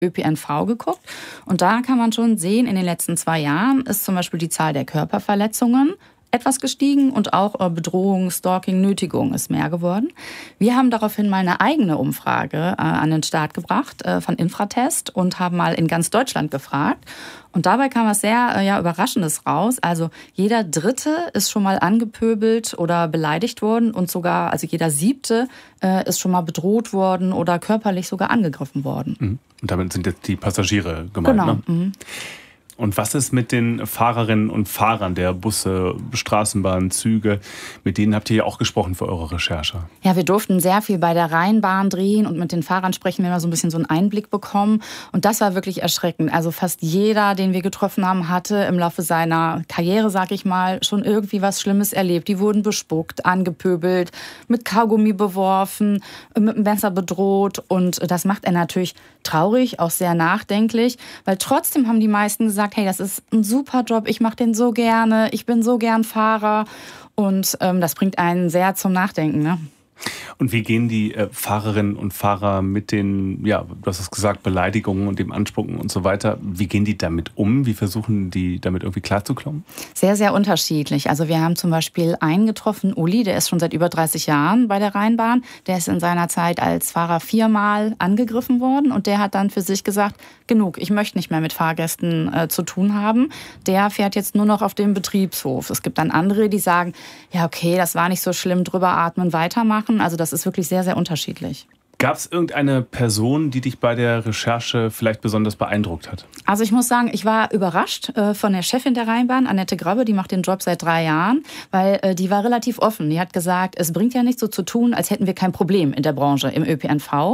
ÖPNV geguckt. Und da kann man schon sehen, in den letzten 2 Jahren ist zum Beispiel die Zahl der Körperverletzungen etwas gestiegen und auch Bedrohung, Stalking, Nötigung ist mehr geworden. Wir haben daraufhin mal eine eigene Umfrage an den Start gebracht von Infratest und haben mal in ganz Deutschland gefragt. Und dabei kam was sehr Überraschendes raus. Also jeder Dritte ist schon mal angepöbelt oder beleidigt worden und sogar, also jeder Siebte ist schon mal bedroht worden oder körperlich sogar angegriffen worden. Und damit sind jetzt die Passagiere gemeint, genau. Ne? Mhm. Und was ist mit den Fahrerinnen und Fahrern der Busse, Straßenbahnen, Züge? Mit denen habt ihr ja auch gesprochen für eure Recherche. Ja, wir durften sehr viel bei der Rheinbahn drehen und mit den Fahrern sprechen. Wir haben so ein bisschen so einen Einblick bekommen. Und das war wirklich erschreckend. Also fast jeder, den wir getroffen haben, hatte im Laufe seiner Karriere, sag ich mal, schon irgendwie was Schlimmes erlebt. Die wurden bespuckt, angepöbelt, mit Kaugummi beworfen, mit einem Messer bedroht. Und das macht er natürlich traurig, auch sehr nachdenklich. Weil trotzdem haben die meisten gesagt, hey, das ist ein super Job, ich mache den so gerne, ich bin so gern Fahrer und das bringt einen sehr zum Nachdenken. Ne? Und wie gehen die Fahrerinnen und Fahrer mit den, ja, du hast es gesagt, Beleidigungen und dem Anspucken und so weiter, wie gehen die damit um? Wie versuchen die damit irgendwie klarzukommen? Sehr, sehr unterschiedlich. Also wir haben zum Beispiel einen getroffen, Uli, der ist schon seit über 30 Jahren bei der Rheinbahn. Der ist in seiner Zeit als Fahrer 4-mal angegriffen worden und der hat dann für sich gesagt, genug, ich möchte nicht mehr mit Fahrgästen zu tun haben. Der fährt jetzt nur noch auf dem Betriebshof. Es gibt dann andere, die sagen, ja okay, das war nicht so schlimm, drüber atmen, weitermachen. Also das ist wirklich sehr, sehr unterschiedlich. Gab es irgendeine Person, die dich bei der Recherche vielleicht besonders beeindruckt hat? Also ich muss sagen, ich war überrascht von der Chefin der Rheinbahn, Annette Grabbe, die macht den Job seit 3 Jahren, weil die war relativ offen. Die hat gesagt, es bringt ja nichts so zu tun, als hätten wir kein Problem in der Branche, im ÖPNV.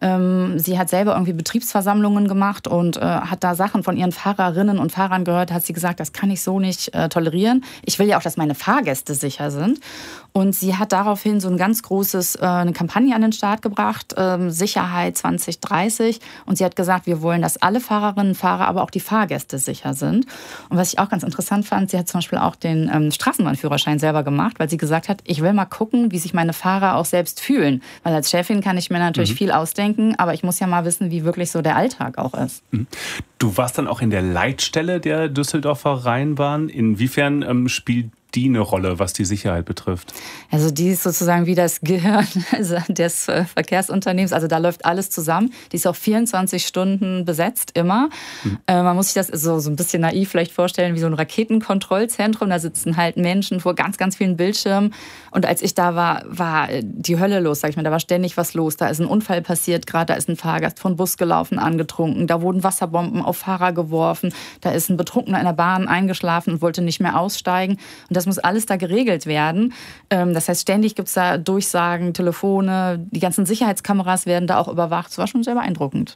Sie hat selber irgendwie Betriebsversammlungen gemacht und hat da Sachen von ihren Fahrerinnen und Fahrern gehört, hat sie gesagt, das kann ich so nicht tolerieren. Ich will ja auch, dass meine Fahrgäste sicher sind. Und sie hat daraufhin so ein ganz großes, eine Kampagne an den Start gebracht, Sicherheit 2030. Und sie hat gesagt, wir wollen, dass alle Fahrerinnen und Fahrer, aber auch die Fahrgäste sicher sind. Und was ich auch ganz interessant fand, sie hat zum Beispiel auch den Straßenbahnführerschein selber gemacht, weil sie gesagt hat, ich will mal gucken, wie sich meine Fahrer auch selbst fühlen. Weil als Chefin kann ich mir natürlich viel ausdenken, aber ich muss ja mal wissen, wie wirklich so der Alltag auch ist. Du warst dann auch in der Leitstelle der Düsseldorfer Rheinbahn. Inwiefern spielt die eine Rolle, was die Sicherheit betrifft? Also die ist sozusagen wie das Gehirn des Verkehrsunternehmens. Also da läuft alles zusammen. Die ist auch 24 Stunden besetzt, immer. Man muss sich das so ein bisschen naiv vielleicht vorstellen, wie so ein Raketenkontrollzentrum. Da sitzen halt Menschen vor ganz, ganz vielen Bildschirmen. Und als ich da war die Hölle los, sag ich mal. Da war ständig was los. Da ist ein Unfall passiert, gerade da ist ein Fahrgast von Bus gelaufen, angetrunken. Da wurden Wasserbomben auf Fahrer geworfen. Da ist ein Betrunkener in der Bahn eingeschlafen und wollte nicht mehr aussteigen. Und das muss alles da geregelt werden. Das heißt, ständig gibt es da Durchsagen, Telefone, die ganzen Sicherheitskameras werden da auch überwacht. Das war schon sehr beeindruckend.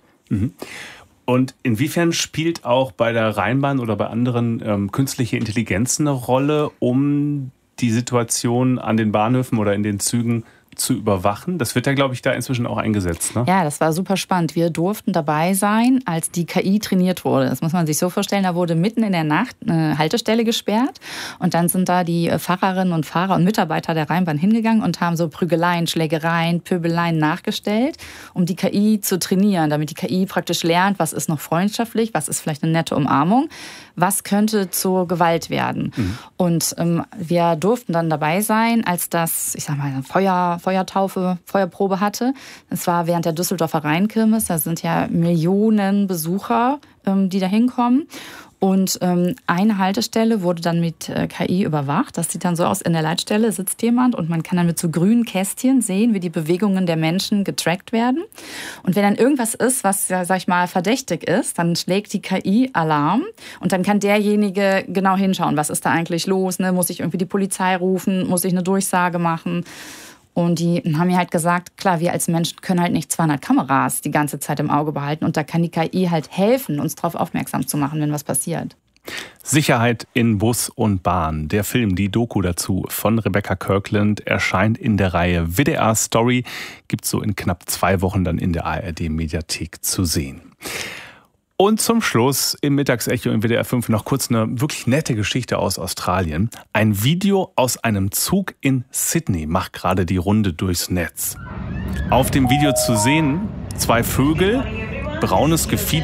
Und inwiefern spielt auch bei der Rheinbahn oder bei anderen künstliche Intelligenz eine Rolle, um die Situation an den Bahnhöfen oder in den Zügen zu überwachen? Das wird ja, glaube ich, da inzwischen auch eingesetzt, ne? Ja, das war super spannend. Wir durften dabei sein, als die KI trainiert wurde. Das muss man sich so vorstellen, da wurde mitten in der Nacht eine Haltestelle gesperrt und dann sind da die Fahrerinnen und Fahrer und Mitarbeiter der Rheinbahn hingegangen und haben so Prügeleien, Schlägereien, Pöbeleien nachgestellt, um die KI zu trainieren, damit die KI praktisch lernt, was ist noch freundschaftlich, was ist vielleicht eine nette Umarmung, was könnte zur Gewalt werden. Und wir durften dann dabei sein, als das, ich sag mal, Feuerprobe hatte. Es war während der Düsseldorfer Rheinkirmes. Da sind ja Millionen Besucher, die da hinkommen. Und eine Haltestelle wurde dann mit KI überwacht. Das sieht dann so aus, in der Leitstelle sitzt jemand und man kann dann mit so grünen Kästchen sehen, wie die Bewegungen der Menschen getrackt werden. Und wenn dann irgendwas ist, was, ja, sag ich mal, verdächtig ist, dann schlägt die KI Alarm und dann kann derjenige genau hinschauen, was ist da eigentlich los, ne? Muss ich irgendwie die Polizei rufen, muss ich eine Durchsage machen? Und die haben mir halt gesagt, klar, wir als Menschen können halt nicht 200 Kameras die ganze Zeit im Auge behalten. Und da kann die KI halt helfen, uns darauf aufmerksam zu machen, wenn was passiert. Sicherheit in Bus und Bahn. Der Film, die Doku dazu von Rebecca Kirkland, erscheint in der Reihe WDR Story. Gibt's so in knapp 2 Wochen dann in der ARD-Mediathek zu sehen. Und zum Schluss im Mittagsecho im WDR 5 noch kurz eine wirklich nette Geschichte aus Australien. Ein Video aus einem Zug in Sydney macht gerade die Runde durchs Netz. Auf dem Video zu sehen 2 Vögel, braunes Gefieder.